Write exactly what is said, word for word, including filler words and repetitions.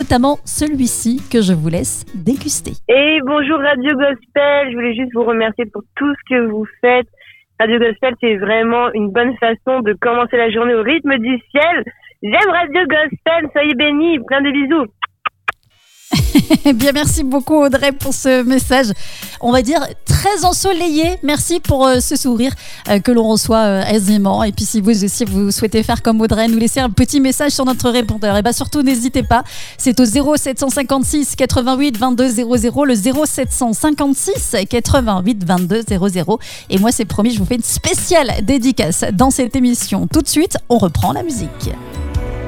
notamment celui-ci que je vous laisse déguster. Et bonjour Radio Gospel, je voulais juste vous remercier pour tout ce que vous faites. Radio Gospel, c'est vraiment une bonne façon de commencer la journée au rythme du ciel. J'aime Radio Gospel, soyez bénis, plein de bisous. Bien, merci beaucoup Audrey pour ce message, on va dire très ensoleillé. Merci pour euh, ce sourire euh, que l'on reçoit euh, aisément. Et puis si vous aussi vous souhaitez faire comme Audrey, nous laisser un petit message sur notre répondeur, et bien surtout n'hésitez pas, c'est au zéro sept cent cinquante-six quatre-vingt-huit vingt-deux zéro zéro, le zéro sept cent cinquante-six quatre-vingt-huit vingt-deux zéro zéro. Et moi c'est promis, je vous fais une spéciale dédicace dans cette émission. Tout de suite, on reprend la musique.